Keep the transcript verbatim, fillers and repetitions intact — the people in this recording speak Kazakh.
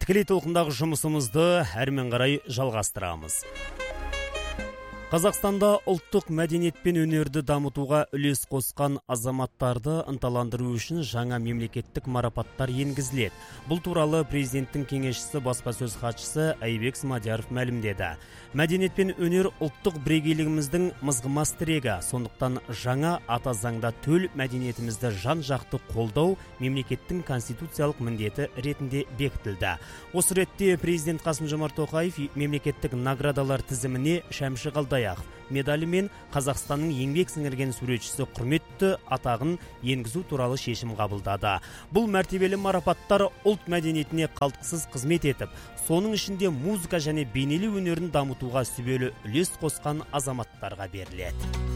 Тікелей толқындағы жұмысымызды әрмен қарай жалғастырамыз. Қазақстанда ұлттық мәдениет пен өнерді дамытуға үлес қосқан азаматтарды ынталандыру үшін жаңа мемлекеттік марапаттар енгізіледі. Бұл туралы президенттің кеңесшісі баспасөз хатшысы Айбек Смадияров мәлімдеді. Мәдениет пен өнер ұлттық бірегейлігіміздің мызғымас тірегі, сондықтан жаңа ата заңда төл мәдениетімізді жан-жақты қолдау мемлекеттің конституциялық міндеті ретінде бекітілді. Осы ретте президент Қасым-Жомарт Тоқаев мемлекеттік наградалар тізіміне Шәмші Қалдаяқов медалі мен Қазақстанның еңбек сіңірген суретшісі құрметті атағын енгізу туралы шешім қабылдады. Бұл мәртебелі марапаттар ұлт мәдениетіне қалтқысыз қызмет етіп, соның ішінде музыка және бейнелеу өнерін дамытуға сүбелі үлес қосқан азаматтарға беріледі.